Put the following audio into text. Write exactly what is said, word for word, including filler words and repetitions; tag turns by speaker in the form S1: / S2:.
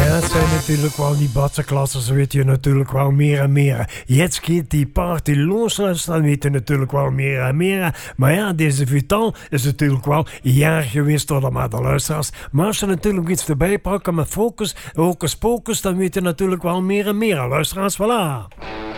S1: Ja, het zijn natuurlijk wel die batsenklassers, weet je natuurlijk wel meer en meer. Jetzt geht die party los, dan weet je natuurlijk wel meer en meer. Maar ja, deze Vital is natuurlijk wel jaar geweest door maar de luisteraars. Maar als je natuurlijk iets erbij pakken met focus, hocus pocus, dan weet je natuurlijk wel meer en meer. Luisteraars, voilà.